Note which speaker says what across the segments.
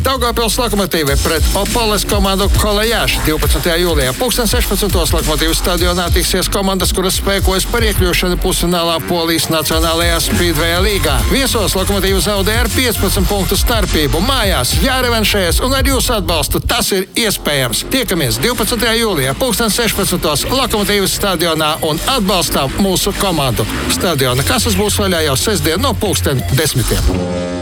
Speaker 1: Daugavpils Lokomotīvi pret Opoles komandu Kolejāši 12. jūlijā. 16. Lokomotīvas stadionā tiksies komandas, kuras spēkojas par iekļūšanu pusfinālā Polijas Nacionālajā Speedway līgā. Viesos Lokomotīva zaudē ar 15 punktu starpību. Mājās jārevanšējas un ar jūsu atbalstu tas ir iespējams. Tiekamies 12. jūlijā 16. Lokomotīvas stadionā un atbalstām mūsu komandu. Stadiona kases būs vaļā jau sestdien no 10:00.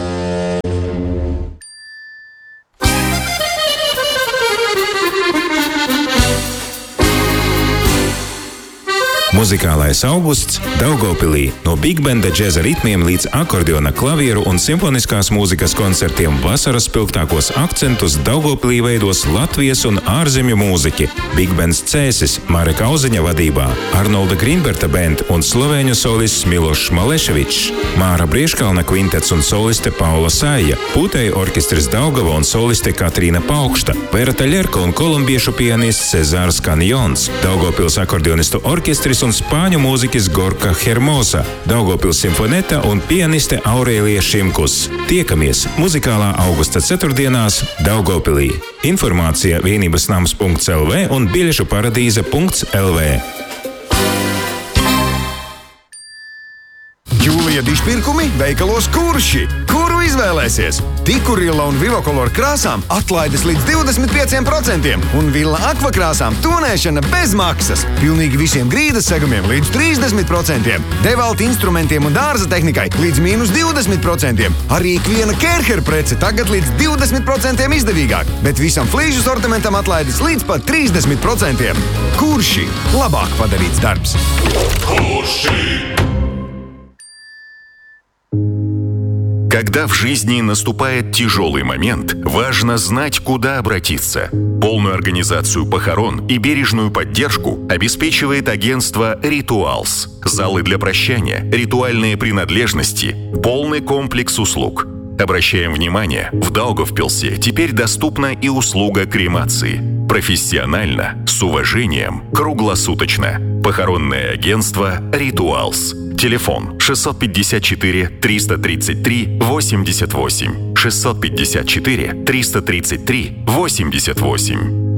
Speaker 2: Muzikālais augusts Daugavpilī no bigbenda džeza ritmiem līdz akordeona, klavieru un simfoniskās mūzikas koncertiem vasaras spilgtākos akcentus Daugavpilī veidos Latvijas un ārzemju mūziķi. Bigbends Cēsis Mareka Auziņa vadībā, Arnolda Grīnberta band un slovēņu solists Milošs Maleševičs, Māra Brieškalna kvintets un soliste Paula Saija, Pūtēju orķestris Daugava un soliste Katrīna Paukšta, Vera Taļerka un kolumbiešu pianists Cezārs Kanjons, Daugavpils akordeonistu orķestris un spāņu mūziķis Gorka Hermosa, Daugavpils simfoneta un pianiste Aurēlija Šimkus. Tiekamies muzikālā augusta ceturtdienās Daugavpilī. Informācija vienībasnams.lv un biļešu paradīze.lv.
Speaker 3: Jūlija dišpirkumi veikalos Kurši. Kuru izvēlēsies? Tikurila un Vilokolor krāsām atlaides līdz 25% un Villa Aqua krāsām tonēšana bez maksas. Pilnīgi visiem grīdas segumiem līdz 30%. Devalta instrumentiem un dārza tehnikai līdz -20%. Arī ikviena Kērher prece tagad līdz 20% izdevīgāk, bet visam flīžu sortimentam atlaides līdz pat 30%. Kurši? Labāk padarīts darbs.
Speaker 4: Kurši? Когда в жизни наступает тяжелый момент, важно знать, куда обратиться. Полную организацию похорон и бережную поддержку обеспечивает агентство «Ритуалс». Залы для прощания, ритуальные принадлежности, полный комплекс услуг. Обращаем внимание, в Даугавпилсе теперь доступна и услуга кремации. Профессионально, с уважением, круглосуточно. Похоронное агентство «Ритуалс». Телефон 654-333-88. 654-333-88.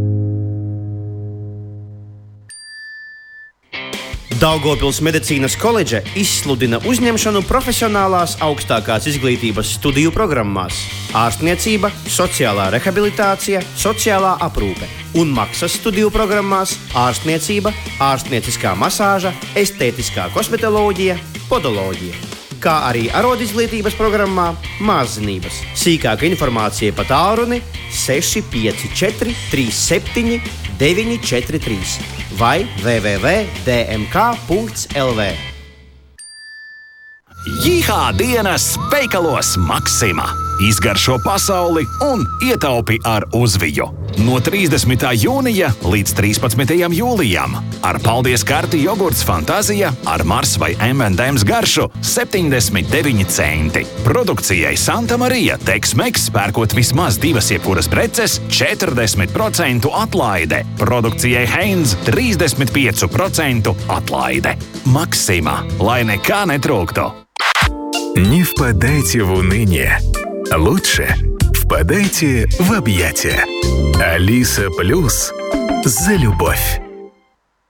Speaker 5: Daugavpils medicīnas koledža izsludina uzņemšanu profesionālās augstākās izglītības studiju programmās – ārstniecība, sociālā rehabilitācija, sociālā aprūpe un maksas studiju programmās – ārstniecība, ārstnieciskā masāža, estētiskā kosmetoloģija, podoloģija, kā arī arodizglītības programmā māszinības. Sīkāka informācija pa tālruni 654 37 943 vai www.dmk.lv.
Speaker 6: Jihā dienas veikalos Maksima. Izgaršo pasauli un ietaupi ar uzviju. No 30. jūnija līdz 13. jūlijam. Ar paldies karti jogurts Fantazija ar Mars vai M&M's garšu 79 centi. Produkcijai Santa Marija Tex-Mex pērkot vismaz 2 jebkuras preces 40% atlaide. Produkcijai Heinz 35% atlaide. Maksima, lai nekā netrūktu.
Speaker 7: Не впадайте в уныние. Лучше впадайте в объятия. Алиса Плюс за любовь.